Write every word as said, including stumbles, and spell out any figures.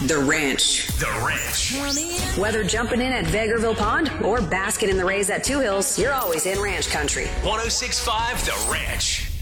The Ranch. The Ranch. Whether jumping in at Vegreville Pond or basking in the rays at Two Hills, you're always in ranch country. one oh six point five The Ranch.